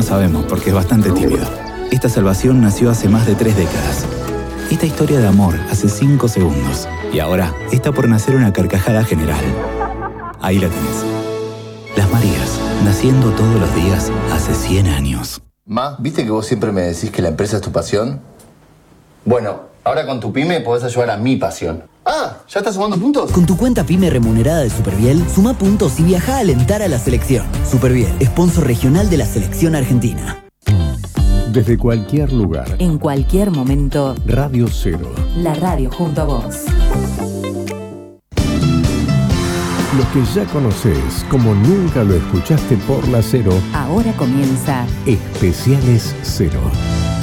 sabemos porque es bastante tímido. Esta salvación nació hace más de 3 décadas. Esta historia de amor hace 5 segundos. Y ahora está por nacer una carcajada general. Ahí la tenés. Las Marías, naciendo todos los días hace 100 años. Ma, ¿viste que vos siempre me decís que la empresa es tu pasión? Bueno, ahora con tu pyme podés ayudar a mi pasión. Ah, ¿ya estás sumando puntos? Con tu cuenta pyme remunerada de Superviel, suma puntos y viaja a alentar a la selección. Superviel, sponsor regional de la selección argentina. Desde cualquier lugar. En cualquier momento. Radio Cero. La radio junto a vos. Lo que ya conoces, como nunca lo escuchaste por la Cero. Ahora comienza Especiales Cero.